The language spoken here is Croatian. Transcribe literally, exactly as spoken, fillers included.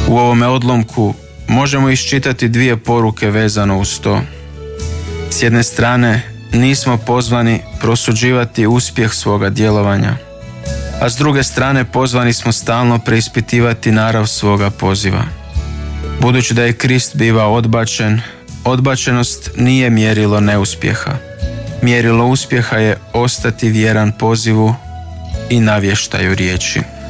U ovome odlomku možemo iščitati dvije poruke vezano uz to. S jedne strane, nismo pozvani prosuđivati uspjeh svoga djelovanja, a s druge strane pozvani smo stalno preispitivati narav svoga poziva. Budući da je Krist bivao odbačen, odbačenost nije mjerilo neuspjeha. Mjerilo uspjeha je ostati vjeran pozivu i navještaju riječi.